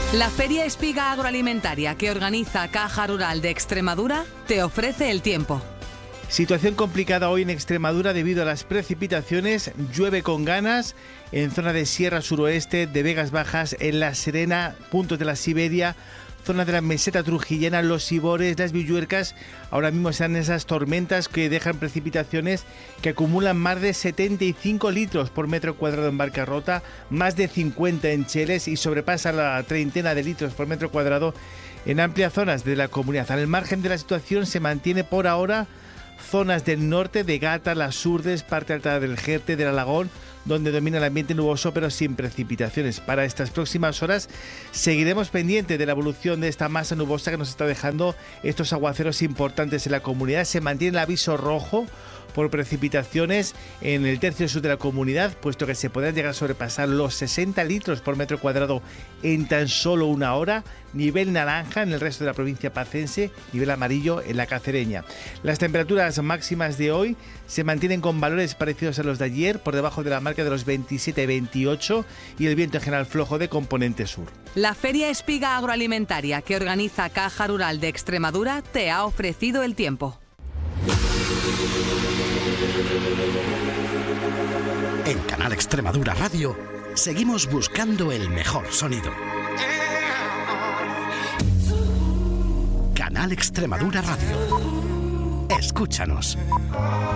La Feria Espiga Agroalimentaria que organiza Caja Rural de Extremadura te ofrece el tiempo. Situación complicada hoy en Extremadura debido a las precipitaciones. Llueve con ganas en zona de Sierra Suroeste, de Vegas Bajas, en La Serena, puntos de la Siberia, zona de la meseta trujillana, los Sibores, las Villuercas. Ahora mismo están esas tormentas que dejan precipitaciones que acumulan más de 75 litros por metro cuadrado en Barcarrota, más de 50 en Cheles y sobrepasa la treintena de litros por metro cuadrado en amplias zonas de la comunidad. Al margen de la situación se mantiene por ahora zonas del norte de Gata, Las Urdes, parte alta del Jerte, del Alagón, donde domina el ambiente nuboso pero sin precipitaciones. Para estas próximas horas seguiremos pendientes de la evolución de esta masa nubosa que nos está dejando estos aguaceros importantes en la comunidad. Se mantiene el aviso rojo por precipitaciones en el tercio sur de la comunidad, puesto que se podrán llegar a sobrepasar los 60 litros por metro cuadrado en tan solo una hora. Nivel naranja en el resto de la provincia pacense, nivel amarillo en la cacereña. Las temperaturas máximas de hoy se mantienen con valores parecidos a los de ayer, por debajo de la marca de los 27-28, y el viento en general flojo de componente sur. La Feria Espiga Agroalimentaria que organiza Caja Rural de Extremadura te ha ofrecido el tiempo. En Canal Extremadura Radio seguimos buscando el mejor sonido. Canal Extremadura Radio. Escúchanos.